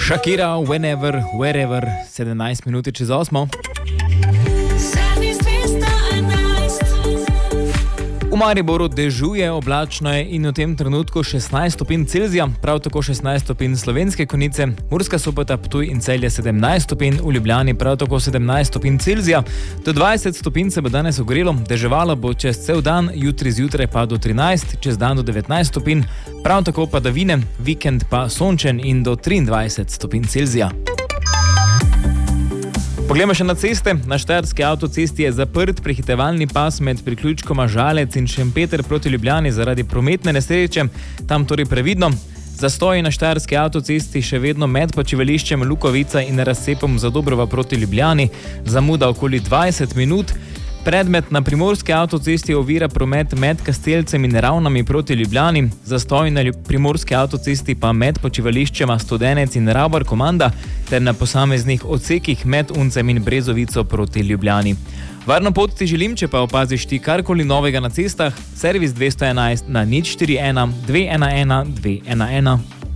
Shakira, whenever, wherever, 17 minut čez 8. V Mariboru dežuje, oblačno je in v tem trenutku 16 stopinj Celzija, prav tako 16 stopinj Slovenske Konjice, Murska Sobota, Ptuj in Celje 17 stopinj, v Ljubljani prav tako 17 stopinj Celzija. Do 20 stopinj se bo danes ogrelo, deževalo bo čez cel dan, jutri zjutraj pa do 13, čez dan do 19 stopinj, prav tako padavine, vikend pa sončen in do 23 stopinj Celzija. Poglejmo še na ceste. Na štajerski avtocesti je zaprt prehitevalni pas med priključkoma Žalec in Šempeter proti Ljubljani zaradi prometne nesreče. Tam torej previdno. Zastoji na štajerski avtocesti še vedno med počivališčem Lukovica in razcepom Zadobrova proti Ljubljani. Zamuda okoli 20 minut. Predmet na primorski avtocesti ovira promet med Kastelcem in Ravnami proti Ljubljani, zastoj na primorski avtocesti pa med počivališčema Studenec in Ravbar Komanda ter na posameznih odsekih med Uncem in Brezovico proti Ljubljani. Varno pot ti želim, če pa opaziš ti karkoli novega na cestah, servis 211 na 041 211 211.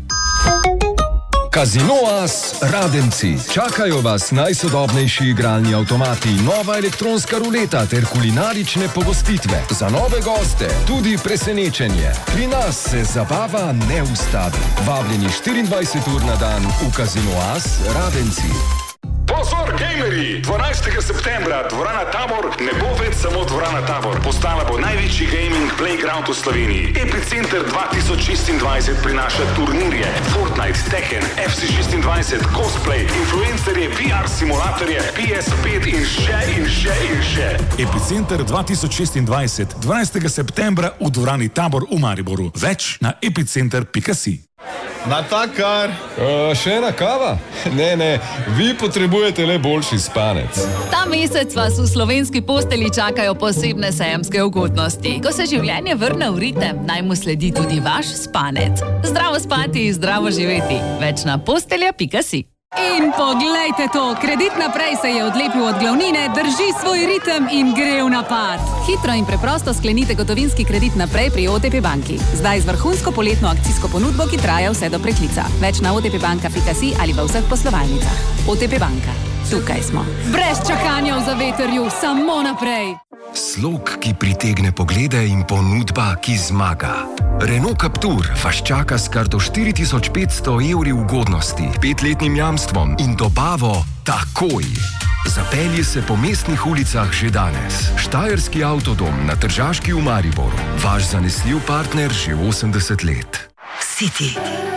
Casino As Radenci. Čakajo vas najsodobnejši igralni avtomati, nova elektronska ruleta ter kulinarične pogostitve. Za nove goste tudi presenečenje. Pri nas se zabava ne ustavi. Vabljeni 24 ur na dan v Casino As Radenci. Pozor, gamerji! 12. septembra dvorana Tabor ne bo več samo dvorana Tabor. Postala bo največji gaming playground v Sloveniji. Epicenter 2026 prinaša turnirje, Fortnite, Tekken, FC26, cosplay, influencerje, VR simulatorje, PS5 in še. Epicenter 2026, 12. septembra v dvorani Tabor v Mariboru. Več na epicenter.si. Natakar! Še ena kava? Ne, vi potrebujete le boljši spanec. Ta mesec vas v slovenski posteli čakajo posebne sejemske ugodnosti. Ko se življenje vrne v ritem, naj mu sledi tudi vaš spanec. Zdravo spati, zdravo živeti. Več na postelja.si. In poglejte to, Kredit naprej se je odlepil od glavnine, drži svoj ritem in gre v napad. Hitro in preprosto sklenite gotovinski kredit naprej pri OTP banki. Zdaj z vrhunsko poletno akcijsko ponudbo, ki traja vse do preklica. Več na otpbanka.si ali v vseh poslovalnicah. OTP banka. Tukaj smo. Brez čakanja v zavetrju, samo naprej. Slog, ki pritegne poglede in ponudba, ki zmaga. Renault Captur vas čaka s kar do 4500 evri ugodnosti, 5-letnim jamstvom in dobavo takoj. Zapelji se po mestnih ulicah že danes. Štajerski avtodom na Tržaški v Mariboru. Vaš zanesljiv partner že 80 let. City.